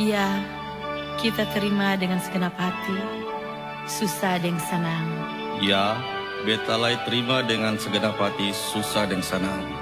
Ya, kita terima dengan segenap hati, susah dan senang. Ya, betalai terima dengan segenap hati, susah dan senang.